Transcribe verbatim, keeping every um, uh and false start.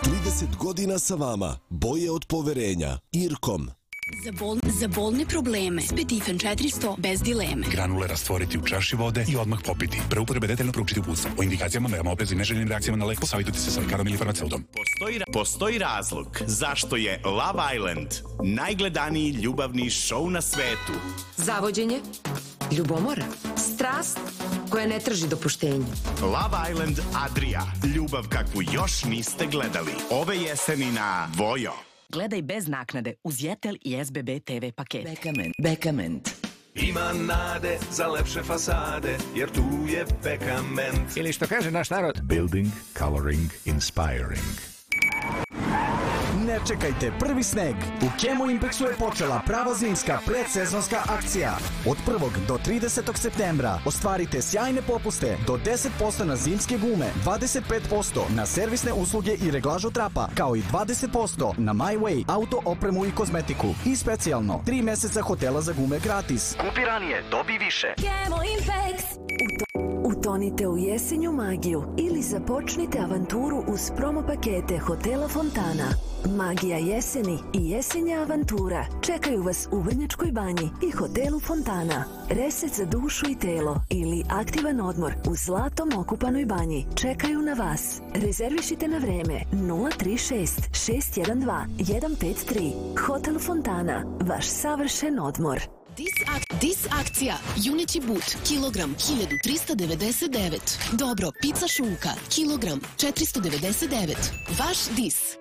trideset godina sa vama. Boje od poverenja. Irkom. Za, bol, za bolne probleme. Spetifen četiristo bez dileme. Granule rastvoriti u čaši vode i odmah popiti. Pre upotrebe detaljno proučiti uputstvo. O indikacijama, merama opreza i neželjenim reakcijama na lek posavitujte se sa lekarom ili farmaceutom. Postoji, postoji razlog zašto je Love Island najgledaniji ljubavni show na svetu. Zavođenje, ljubomora, strast koja ne traži dopuštenje. Love Island Adria. Ljubav kakvu još niste gledali. Ove jeseni na Vojo. Gledaj bez naknade uz Jetel i S B B T V paket. Bekament. Bekament. Ima nade za lepše fasade, jer tu je Bekament. Ili što kaže naš narod, Building, coloring, inspiring. Ne čekajte prvi sneg. U Chemo Impexu je počela prava zimska predsezonska akcija. Od prvog do tridesetog septembra ostvarite sjajne popuste do deset posto na zimske gume, dvadeset pet posto na servisne usluge i reglažu trapa, kao i dvadeset posto na My Way, auto, opremu i kozmetiku. I specijalno, tri meseca hotela za gume gratis. Kupi ranije, dobi više. Chemo Impex. Utonite u jesenju magiju ili započnite avanturu uz promo pakete Hotela Fontana. Magija jeseni i jesenja avantura čekaju vas u Vrnjačkoj banji i Hotelu Fontana. Reset za dušu i telo ili aktivan odmor u zlatom okupanoj banji čekaju na vas. Rezervišite na vreme nula tri šest šest jedan dva jedan pet tri. Hotel Fontana, vaš savršen odmor. Dis, ak dis akcija, juneći but, kilogram hiljadu trista devedeset devet. Dobro, pizza šunka, kilogram četiristo devedeset devet. Vaš dis.